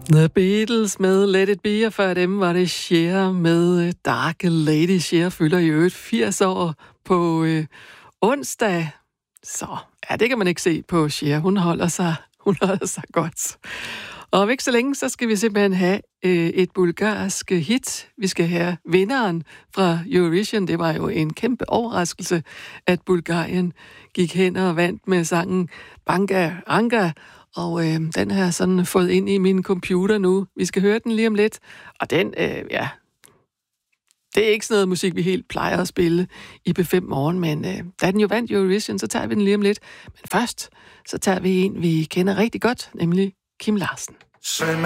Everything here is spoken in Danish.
The Beatles med Let It Be, og før dem var det Cher med Dark Lady. Cher fylder i øvrigt 80 år på onsdag. Så ja, det kan man ikke se på Cher. Hun holder sig godt. Og om ikke så længe, så skal vi simpelthen have et bulgarsk hit. Vi skal have vinderen fra Eurovision. Det var jo en kæmpe overraskelse, at Bulgarien gik hen og vandt med sangen Banka Anka. Og den har jeg sådan fået ind i min computer nu. Vi skal høre den lige om lidt. Og den, det er ikke sådan noget musik, vi helt plejer at spille i B5 Morgen, men da den jo vandt Eurovision, så tager vi den lige om lidt. Men først, så tager vi en, vi kender rigtig godt, nemlig Kim Larsen.